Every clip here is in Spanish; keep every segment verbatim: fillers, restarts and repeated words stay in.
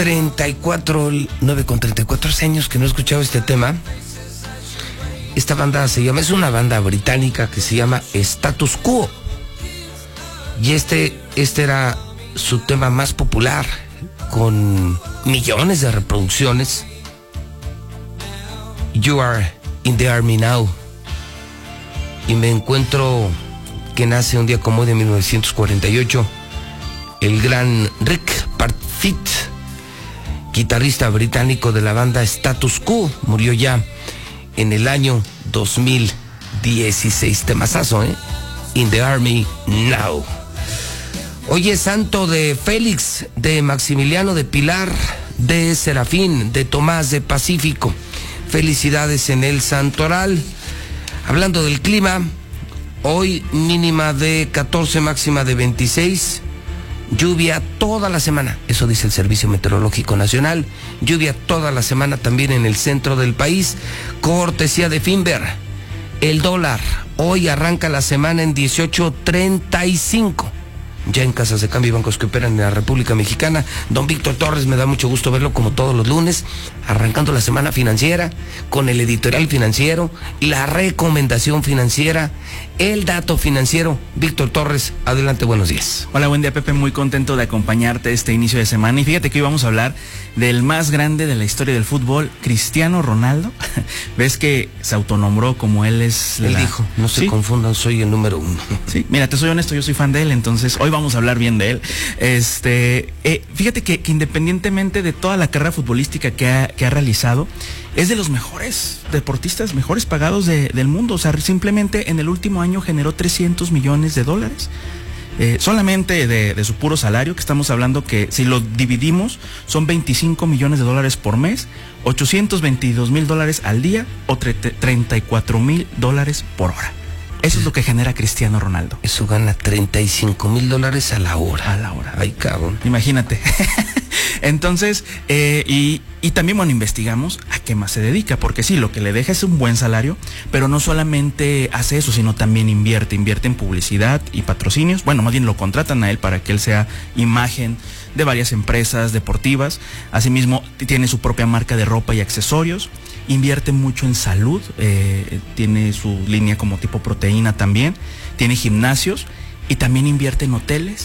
treinta y cuatro, nueve con treinta y cuatro años que no he escuchado este tema. Esta banda se llama, es una banda británica que se llama Status Quo. Y este, este era su tema más popular, con millones de reproducciones. You Are in the Army Now. Y me encuentro que nace un día como de mil novecientos cuarenta y ocho el gran Rick Parfitt, guitarrista británico de la banda Status Quo. Murió ya en el año dos mil dieciséis. Temazazo, ¿eh? In the Army Now. Hoy es santo de Félix, de Maximiliano, de Pilar, de Serafín, de Tomás, de Pacífico. Felicidades en el santoral. Hablando del clima, hoy mínima de catorce, máxima de veintiséis. Lluvia toda la semana, eso dice el Servicio Meteorológico Nacional. Lluvia toda la semana también en el centro del país. Cortesía de Finver. El dólar hoy arranca la semana en dieciocho treinta y cinco. Ya en casas de cambio y bancos que operan en la República Mexicana. Don Víctor Torres, me da mucho gusto verlo como todos los lunes, arrancando la semana financiera con el editorial financiero, la recomendación financiera, el dato financiero. Víctor Torres, adelante, buenos días. Hola, buen día, Pepe, muy contento de acompañarte este inicio de semana. Y fíjate que hoy vamos a hablar del más grande de la historia del fútbol, Cristiano Ronaldo. Ves que se autonombró como él es. Él la... dijo, no se ¿Sí? confundan, soy el número uno. Sí, mira, te soy honesto, yo soy fan de él, entonces hoy vamos a hablar bien de él. Este, eh, fíjate que, que independientemente de toda la carrera futbolística que ha, que ha realizado, es de los mejores deportistas, mejores pagados de, del mundo. O sea, simplemente en el último año generó trescientos millones de dólares. Eh, solamente de, de su puro salario, que estamos hablando que si lo dividimos son veinticinco millones de dólares por mes, ochocientos veintidós mil dólares al día o treinta y cuatro mil dólares por hora. Eso es lo que genera Cristiano Ronaldo. Eso gana treinta y cinco mil dólares a la hora. A la hora. Ay, cabrón. Imagínate. Entonces, eh, y, y también, bueno, investigamos a qué más se dedica, porque sí, lo que le deja es un buen salario, pero no solamente hace eso, sino también invierte, invierte en publicidad y patrocinios. Bueno, más bien lo contratan a él para que él sea imagen de varias empresas deportivas. Asimismo, tiene su propia marca de ropa y accesorios. Invierte mucho en salud, eh, tiene su línea como tipo proteína también, tiene gimnasios y también invierte en hoteles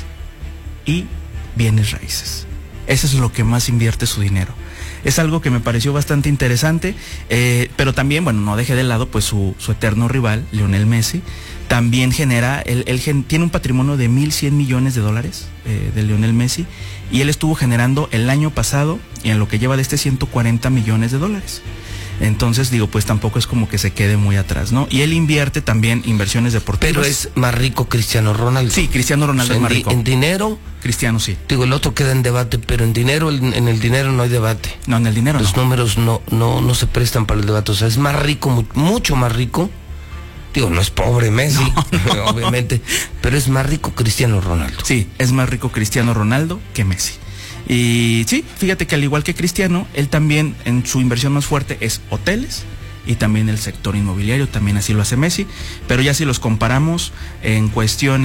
y bienes raíces. Eso es lo que más invierte su dinero. Es algo que me pareció bastante interesante, eh, pero también, bueno, no deje de lado pues su, su eterno rival, Lionel Messi. También genera, él, él gen, tiene un patrimonio de mil cien millones de dólares eh, de Lionel Messi, y él estuvo generando el año pasado, y en lo que lleva de este, ciento cuarenta millones de dólares. Entonces, digo, pues tampoco es como que se quede muy atrás, ¿no? Y él invierte también inversiones deportivas. Pero es más rico Cristiano Ronaldo. Sí, Cristiano Ronaldo, o sea, es más rico. En dinero, Cristiano sí. Digo, el otro queda en debate, pero en dinero, en el dinero no hay debate. No, en el dinero Los no. números no, no, no se prestan para el debate. O sea, es más rico, mucho más rico. Digo, no es pobre Messi, no, no. obviamente, pero es más rico Cristiano Ronaldo. Sí, es más rico Cristiano Ronaldo que Messi. Y sí, fíjate que al igual que Cristiano, él también en su inversión más fuerte es hoteles y también el sector inmobiliario, también así lo hace Messi, pero ya si los comparamos en cuestión